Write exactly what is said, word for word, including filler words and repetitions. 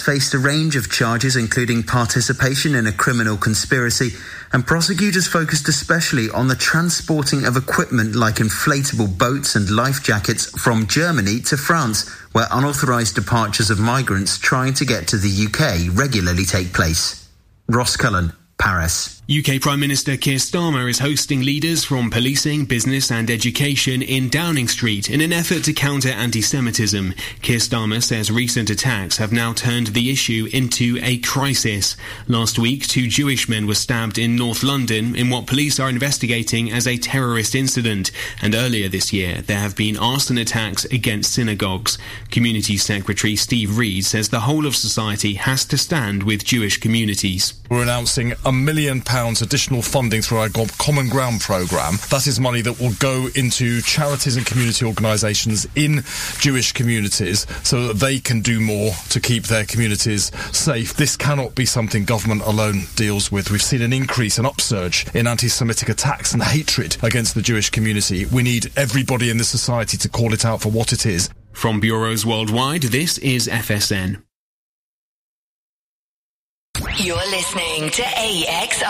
faced a range of charges, including participation in a criminal conspiracy, and prosecutors focused especially on the transporting of equipment like inflatable boats and life jackets from Germany to France, where unauthorised departures of migrants trying to get to the U K regularly take place. Ross Cullen, Paris. U K Prime Minister Keir Starmer is hosting leaders from policing, business and education in Downing Street in an effort to counter anti-Semitism. Keir Starmer says recent attacks have now turned the issue into a crisis. Last week, two Jewish men were stabbed in North London in what police are investigating as a terrorist incident. And earlier this year, there have been arson attacks against synagogues. Community Secretary Steve Reed says the whole of society has to stand with Jewish communities. We're announcing a million pounds additional funding through our Common Ground programme. That is money that will go into charities and community organisations in Jewish communities so that they can do more to keep their communities safe. This cannot be something government alone deals with. We've seen an increase, an upsurge in anti-Semitic attacks and hatred against the Jewish community. We need everybody in the society to call it out for what it is. From bureaus worldwide, this is F S N. You're listening to A X